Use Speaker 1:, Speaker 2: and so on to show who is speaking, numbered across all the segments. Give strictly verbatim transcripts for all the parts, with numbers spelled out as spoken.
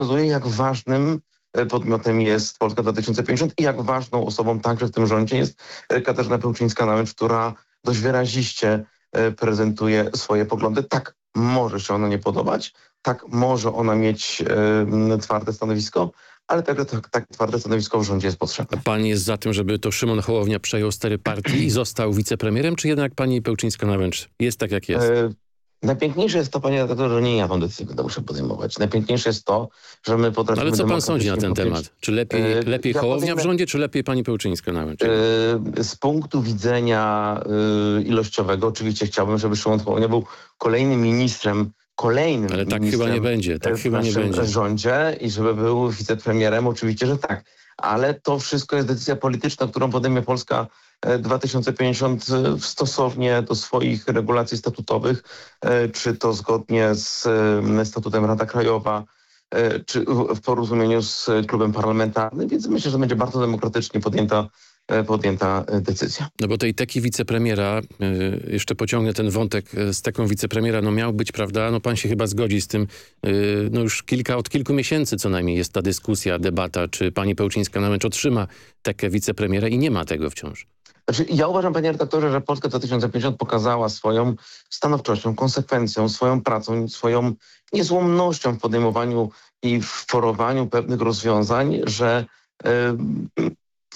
Speaker 1: pokazuje, jak ważnym podmiotem jest Polska dwa tysiące pięćdziesiąt i jak ważną osobą także w tym rządzie jest Katarzyna Pełczyńska-Nałęcz, która dość wyraziście prezentuje swoje poglądy. Tak może się ona nie podobać, tak może ona mieć e, twarde stanowisko, ale także tak, tak twarde stanowisko w rządzie jest potrzebne.
Speaker 2: A pan jest za tym, żeby to Szymon Hołownia przejął stery partii i został wicepremierem, czy jednak pani Pełczyńska-Nałęcz jest tak, jak jest?
Speaker 1: E, Najpiękniejsze jest to, panie redaktorze, że nie ja tą decyzję będę musiał podejmować. Najpiękniejsze jest to, że my potrafimy...
Speaker 2: Ale co pan sądzi na ten temat? Czy lepiej,
Speaker 1: Yy,
Speaker 2: lepiej
Speaker 1: ja
Speaker 2: Hołownia
Speaker 1: podejmę,
Speaker 2: w rządzie, czy lepiej pani Pełczyńska-Nałęcz?
Speaker 1: Yy, z punktu widzenia yy, ilościowego oczywiście chciałbym, żeby Szymon Hołownia był kolejnym ministrem, kolejnym
Speaker 2: Ale tak
Speaker 1: ministrem
Speaker 2: chyba nie będzie, tak
Speaker 1: w
Speaker 2: chyba nie
Speaker 1: naszym
Speaker 2: będzie.
Speaker 1: rządzie i żeby był wicepremierem, oczywiście, że tak. Ale to wszystko jest decyzja polityczna, którą podejmie Polska dwa tysiące pięćdziesiąt stosownie do swoich regulacji statutowych, czy to zgodnie z statutem Rada Krajowa, czy w porozumieniu z klubem parlamentarnym, więc myślę, że będzie bardzo demokratycznie podjęta, podjęta decyzja.
Speaker 2: No bo tej teki wicepremiera, jeszcze pociągnę ten wątek z teką wicepremiera, no miał być, prawda, no pan się chyba zgodzi z tym, no już kilka, od kilku miesięcy co najmniej jest ta dyskusja, debata, czy pani Pełczyńska-Nałęcz otrzyma tekę wicepremiera i nie ma tego wciąż.
Speaker 1: Znaczy, ja uważam, panie redaktorze, że Polska dwa tysiące pięćdziesiąt pokazała swoją stanowczością, konsekwencją, swoją pracą, swoją niezłomnością w podejmowaniu i w forowaniu pewnych rozwiązań, że yy,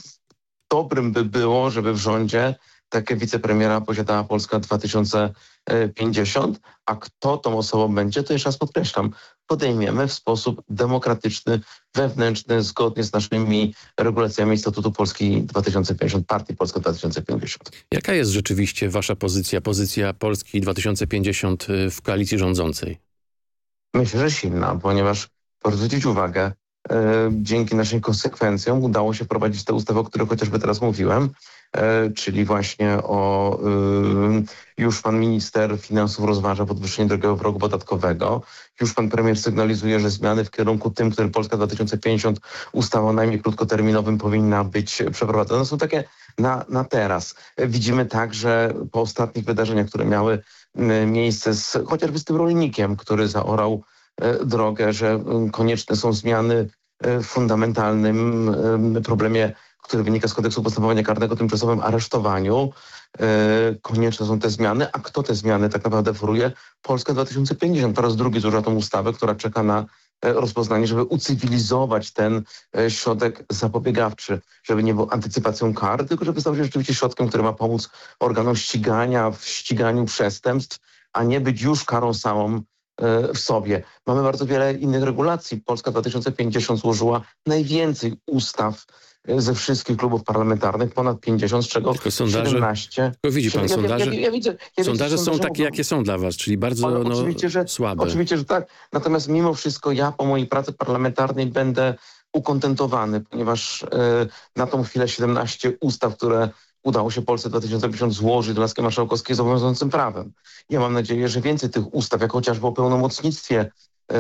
Speaker 1: dobrym by było, żeby w rządzie takie wicepremiera posiadała Polska dwa tysiące pięćdziesiąt, a kto tą osobą będzie, to jeszcze raz podkreślam, podejmiemy w sposób demokratyczny, wewnętrzny, zgodnie z naszymi regulacjami Statutu Polski dwa tysiące pięćdziesiąt, Partii Polska dwa tysiące pięćdziesiąt.
Speaker 2: Jaka jest rzeczywiście wasza pozycja, pozycja Polski dwa tysiące pięćdziesiąt w koalicji rządzącej?
Speaker 1: Myślę, że silna, ponieważ, proszę zwrócić uwagę, yy, dzięki naszym konsekwencjom udało się wprowadzić tę ustawę, o której chociażby teraz mówiłem, yy, czyli właśnie o... Yy, już pan minister finansów rozważa podwyższenie drugiego progu podatkowego. Już pan premier sygnalizuje, że zmiany w kierunku tym, którym Polska dwa tysiące pięćdziesiąt ustawa najmniej krótkoterminowym powinna być przeprowadzona. One są takie na, na teraz. Widzimy także po ostatnich wydarzeniach, które miały miejsce z, chociażby z tym rolnikiem, który zaorał drogę, że konieczne są zmiany w fundamentalnym problemie, który wynika z kodeksu postępowania karnego, tymczasowym aresztowaniu. Konieczne są te zmiany, a kto te zmiany tak naprawdę foruje? Polska dwa tysiące pięćdziesiąt po raz drugi złożyła tą ustawę, która czeka na rozpoznanie, żeby ucywilizować ten środek zapobiegawczy, żeby nie był antycypacją kar, tylko żeby stał się rzeczywiście środkiem, który ma pomóc organom ścigania w ściganiu przestępstw, a nie być już karą samą w sobie. Mamy bardzo wiele innych regulacji. Polska dwa tysiące pięćdziesiąt złożyła najwięcej ustaw ze wszystkich klubów parlamentarnych, ponad pięćdziesiąt, z czego tylko sondaże, siedemnaście.
Speaker 2: Tylko widzi pan,
Speaker 1: ja,
Speaker 2: sondaże,
Speaker 1: ja, ja, ja widzę, ja
Speaker 2: sondaże
Speaker 1: widzę,
Speaker 2: są takie, jakie są dla was, czyli bardzo no,
Speaker 1: oczywiście, że,
Speaker 2: słabe.
Speaker 1: Oczywiście, że tak. Natomiast mimo wszystko ja po mojej pracy parlamentarnej będę ukontentowany, ponieważ y, na tą chwilę siedemnaście ustaw, które udało się Polsce dwa tysiące pięćdziesiąt złożyć do laski marszałkowskiej jest obowiązującym prawem. Ja mam nadzieję, że więcej tych ustaw, jak chociażby o pełnomocnictwie yy,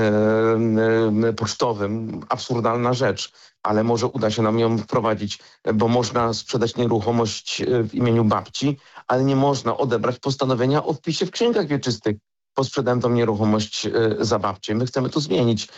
Speaker 1: yy, pocztowym, absurdalna rzecz, ale może uda się nam ją wprowadzić, bo można sprzedać nieruchomość w imieniu babci, ale nie można odebrać postanowienia o wpisie w księgach wieczystych. Posprzedałem tą nieruchomość y, za babcię. My chcemy to zmienić y,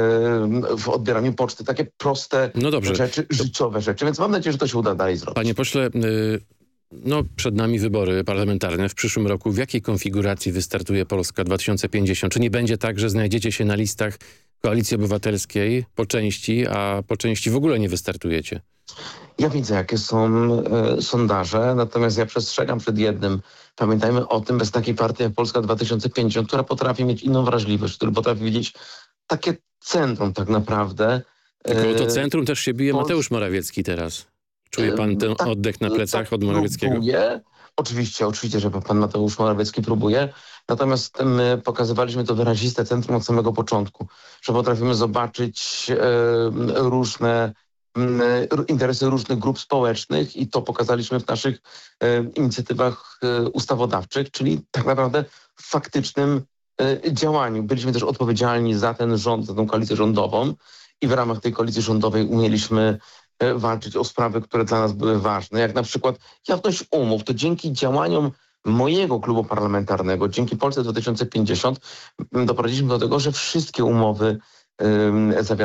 Speaker 1: w odbieraniu poczty. Takie proste
Speaker 2: no dobrze.
Speaker 1: rzeczy, to... życiowe rzeczy. Więc mam nadzieję, że to się uda dalej zrobić.
Speaker 2: Panie pośle, y, no przed nami wybory parlamentarne w przyszłym roku. W jakiej konfiguracji wystartuje Polska dwa tysiące pięćdziesiąt? Czy nie będzie tak, że znajdziecie się na listach Koalicji Obywatelskiej po części, a po części w ogóle nie wystartujecie?
Speaker 1: Ja widzę, jakie są y, sondaże, natomiast ja przestrzegam przed jednym. Pamiętajmy o tym, bez takiej partii jak Polska dwa tysiące pięćdziesiąt, która potrafi mieć inną wrażliwość, która potrafi widzieć takie centrum tak naprawdę.
Speaker 2: Tylko o to centrum też się bije po... Mateusz Morawiecki teraz. Czuje pan ten tak, oddech na plecach tak od Morawieckiego?
Speaker 1: Próbuje. Oczywiście, oczywiście, że pan Mateusz Morawiecki próbuje. Natomiast my pokazywaliśmy to wyraziste centrum od samego początku, że potrafimy zobaczyć e, różne interesy różnych grup społecznych i to pokazaliśmy w naszych e, inicjatywach e, ustawodawczych, czyli tak naprawdę w faktycznym e, działaniu. Byliśmy też odpowiedzialni za ten rząd, za tą koalicję rządową i w ramach tej koalicji rządowej umieliśmy e, walczyć o sprawy, które dla nas były ważne, jak na przykład jawność umów. To dzięki działaniom mojego klubu parlamentarnego, dzięki Polsce dwa tysiące pięćdziesiąt doprowadziliśmy do tego, że wszystkie umowy zawiera